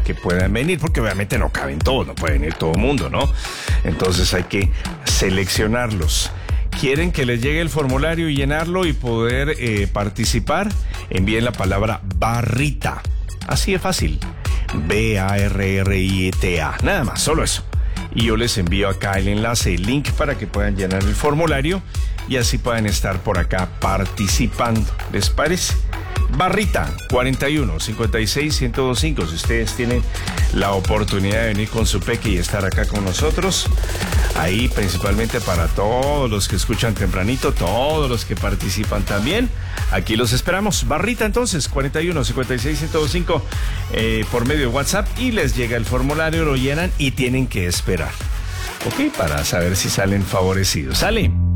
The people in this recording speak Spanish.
que puedan venir, porque obviamente no caben todos, no puede venir todo el mundo, ¿no? Entonces hay que seleccionarlos. ¿Quieren que les llegue el formulario y llenarlo y poder participar? Envíen la palabra barrita. Así de fácil. BARRITA. Nada más, solo eso. Y yo les envío acá el enlace, el link para que puedan llenar el formulario y así puedan estar por acá participando. ¿Les parece? Barrita 41 56 1025. Si ustedes tienen la oportunidad de venir con su peque y estar acá con nosotros, ahí principalmente para todos los que escuchan tempranito, todos los que participan también, aquí los esperamos. Barrita entonces 41 56 1025 por medio de WhatsApp y les llega el formulario, lo llenan y tienen que esperar, ¿ok? Para saber si salen favorecidos. ¿Sale?